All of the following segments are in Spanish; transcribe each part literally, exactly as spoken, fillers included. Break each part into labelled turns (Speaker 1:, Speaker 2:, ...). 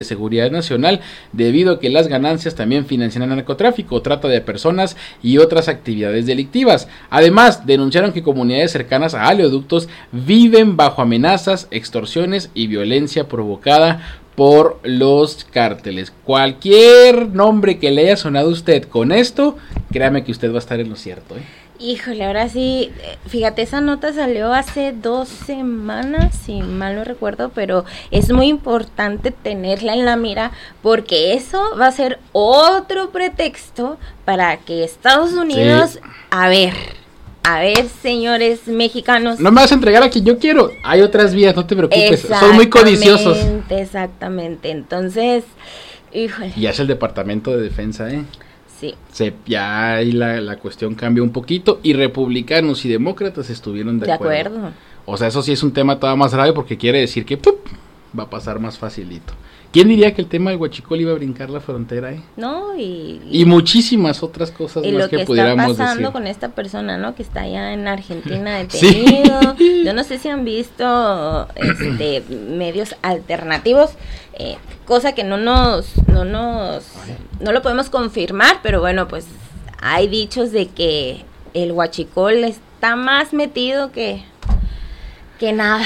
Speaker 1: de Seguridad Nacional, debido a que las ganancias también financian el narcotráfico, trata de personas y otras actividades delictivas. Además, denunciaron que comunidades cercanas a oleoductos viven bajo amenazas, extorsiones y violencia provocada por los cárteles. Cualquier nombre que le haya sonado a usted con esto, créame que usted va a estar en lo cierto, ¿eh?
Speaker 2: Híjole, ahora sí, fíjate, esa nota salió hace dos semanas, si mal no recuerdo, pero es muy importante tenerla en la mira porque eso va a ser otro pretexto para que Estados Unidos, sí. a ver, a ver, señores mexicanos.
Speaker 1: No me vas a entregar a quien yo quiero, hay otras vías, no te preocupes, son muy codiciosos.
Speaker 2: Exactamente, entonces, híjole.
Speaker 1: Y es el Departamento de Defensa, ¿eh?
Speaker 2: Sí.
Speaker 1: Se, ya ahí la, la cuestión cambia un poquito y republicanos y demócratas estuvieron de,
Speaker 2: de
Speaker 1: acuerdo.
Speaker 2: acuerdo.
Speaker 1: O sea, eso sí es un tema todavía más grave porque quiere decir que ¡pup! Va a pasar más facilito. ¿Quién diría que el tema del huachicol iba a brincar la frontera, eh?
Speaker 2: No, y...
Speaker 1: Y, y muchísimas otras cosas
Speaker 2: y
Speaker 1: más
Speaker 2: lo
Speaker 1: que,
Speaker 2: que
Speaker 1: pudiéramos decir.
Speaker 2: está pasando con esta persona, ¿no? Que está allá en Argentina detenido. Sí. Yo no sé si han visto este medios alternativos, eh, cosa que no nos, no nos, no lo podemos confirmar, pero bueno, pues hay dichos de que el huachicol está más metido que, que nada.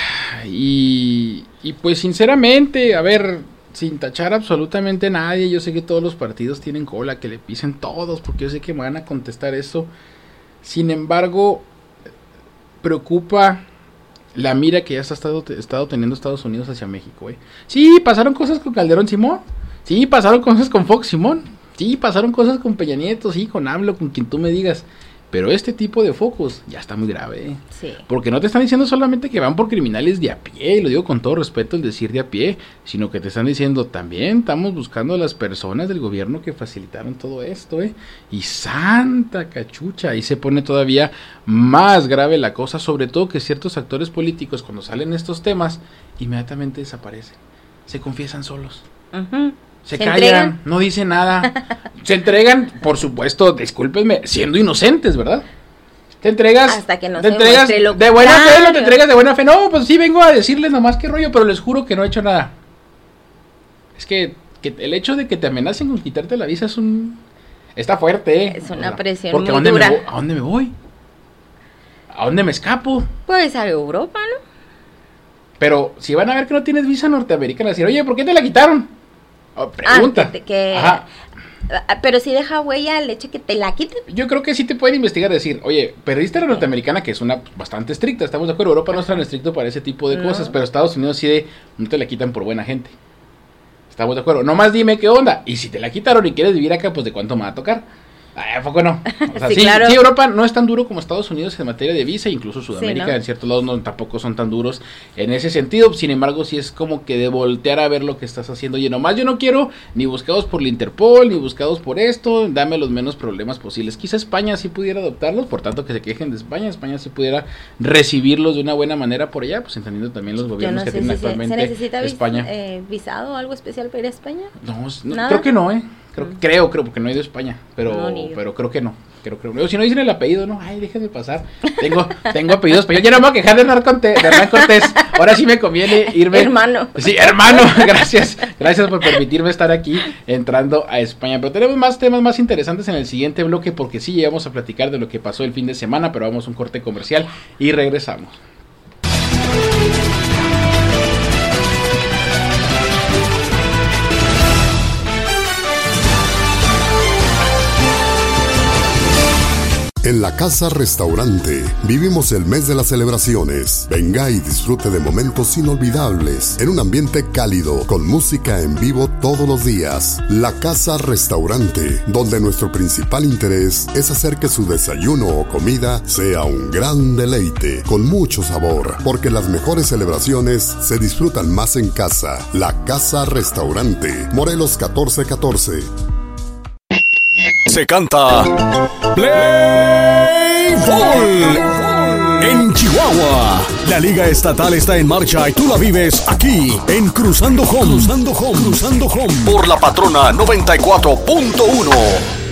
Speaker 1: Y, y pues sinceramente, a ver, sin tachar absolutamente a nadie, yo sé que todos los partidos tienen cola, que le pisen todos, porque yo sé que me van a contestar eso. Sin embargo, preocupa la mira que ya está estado, estado teniendo Estados Unidos hacia México, ¿eh? Sí, pasaron cosas con Calderón, Simón. Sí, pasaron cosas con Fox, Simón. Sí, pasaron cosas con Peña Nieto, sí, con AMLO, con quien tú me digas. Pero este tipo de focos ya está muy grave, ¿eh?
Speaker 2: Sí.
Speaker 1: Porque no te están diciendo solamente que van por criminales de a pie, y lo digo con todo respeto el decir de a pie, sino que te están diciendo también estamos buscando a las personas del gobierno que facilitaron todo esto, ¿eh? Y santa cachucha, ahí se pone todavía más grave la cosa, sobre todo que ciertos actores políticos cuando salen estos temas, inmediatamente desaparecen, se confiesan solos.
Speaker 2: Uh-huh.
Speaker 1: Se,
Speaker 2: se
Speaker 1: callan,
Speaker 2: entregan.
Speaker 1: No dicen nada, se entregan, por supuesto, discúlpenme, siendo inocentes, ¿verdad? Te entregas,
Speaker 2: hasta que no
Speaker 1: te
Speaker 2: se
Speaker 1: entregas
Speaker 2: lo
Speaker 1: de buena fe, no te entregas de buena fe, no, pues sí vengo a decirles nomás qué rollo, pero les juro que no he hecho nada. Es que, que el hecho de que te amenacen con quitarte la visa es un, está fuerte, ¿eh?
Speaker 2: Es una
Speaker 1: o sea,
Speaker 2: presión
Speaker 1: porque
Speaker 2: muy
Speaker 1: ¿a dónde
Speaker 2: dura.
Speaker 1: Me voy? ¿A dónde me voy? ¿A dónde me escapo?
Speaker 2: Pues a Europa, ¿no?
Speaker 1: Pero si van a ver que no tienes visa norteamericana, decir, oye, ¿por qué te la quitaron? Oh, pregunta.
Speaker 2: Ah, que, que, Ajá. Pero si deja huella el hecho que te la quiten.
Speaker 1: Yo creo que sí te pueden investigar, decir, oye, perdiste la norteamericana, que es una bastante estricta, estamos de acuerdo, Europa no es tan estricto para ese tipo de no. cosas, pero Estados Unidos sí de, no te la quitan por buena gente. Estamos de acuerdo, nomás dime qué onda, y si te la quitaron y quieres vivir acá, pues de cuánto me va a tocar. ¿A poco no? O sea, sí, sí, claro. Sí, Europa no es tan duro como Estados Unidos en materia de visa, incluso Sudamérica, sí, ¿no? En ciertos lados no, tampoco son tan duros en ese sentido, sin embargo sí es como que de voltear a ver lo que estás haciendo, y nomás yo no quiero ni buscados por la Interpol, ni buscados por esto, dame los menos problemas posibles. Quizá España sí pudiera adoptarlos, por tanto que se quejen de España, España sí pudiera recibirlos de una buena manera por allá, pues entendiendo también los gobiernos no que tienen si actualmente
Speaker 2: ¿se necesita
Speaker 1: España.
Speaker 2: Eh, visado o algo especial para ir a España?
Speaker 1: No, no creo que no, eh. Creo, mm. creo, creo, porque no he ido a España, pero, no, pero creo que no, creo, creo. Si no dicen el apellido, no, ay, déjenme pasar. Tengo, tengo apellido español. Ya no me voy a quejar de Hernán Cortés, de Hernán Cortés. Ahora sí me conviene irme.
Speaker 2: Hermano.
Speaker 1: Sí, hermano, gracias. Gracias por permitirme estar aquí entrando a España. Pero tenemos más temas más interesantes en el siguiente bloque, porque sí llegamos a platicar de lo que pasó el fin de semana, pero vamos a un corte comercial y regresamos.
Speaker 3: En la Casa Restaurante vivimos el mes de las celebraciones. Venga y disfrute de momentos inolvidables en un ambiente cálido con música en vivo todos los días. La Casa Restaurante, donde nuestro principal interés es hacer que su desayuno o comida sea un gran deleite con mucho sabor, porque las mejores celebraciones se disfrutan más en casa. La Casa Restaurante, Morelos catorce catorce.
Speaker 4: Se canta Play Ball en Chihuahua. La Liga Estatal está en marcha y tú la vives aquí en Cruzando Home. Cruzando Home. Cruzando Home. Por la Patrona noventa y cuatro punto uno.